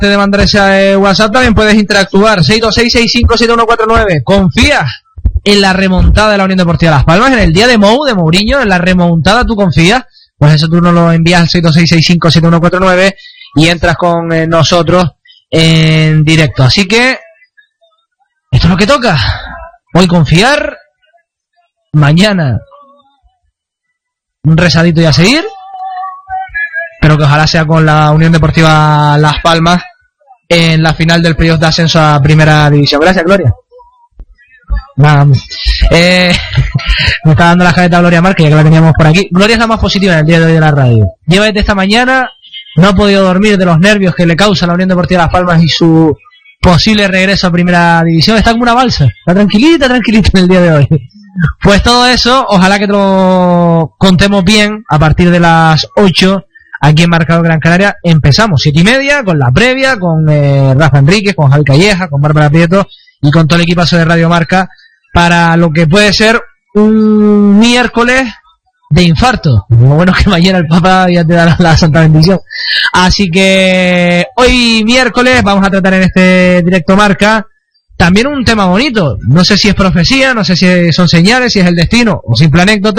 de mandar ese WhatsApp, también puedes interactuar. 626657149. ¿Confías en la remontada de la Unión Deportiva Las Palmas? En el día de Mourinho, en la remontada, ¿tú confías? Pues eso tú nos lo envías al 626657149 y entras con nosotros en directo. Así que esto es lo que toca. Hoy confiar, mañana un rezadito y a seguir, pero que ojalá sea con la Unión Deportiva Las Palmas en la final del playoff de ascenso a Primera División. Gracias, Gloria. Nada, me está dando la jaleta Gloria Márquez, ya que la teníamos por aquí. Gloria es la más positiva en el día de hoy de la radio. Lleva desde esta mañana, no ha podido dormir de los nervios que le causa la Unión Deportiva Las Palmas y su posible regreso a Primera División. Está como una balsa, está tranquilita en el día de hoy. Pues todo eso, ojalá que lo contemos bien a partir de las 8 aquí en Marcador Gran Canaria. Empezamos 7:30 con la previa, con Rafa Enríquez, con Javi Calleja, con Bárbara Prieto y con todo el equipazo de Radio Marca para lo que puede ser un miércoles de infarto. Lo bueno es que mañana el Papa ya te da la santa bendición. Así que hoy miércoles vamos a tratar en este directo Marca también un tema bonito. No sé si es profecía, no sé si son señales, si es el destino o simple anécdota.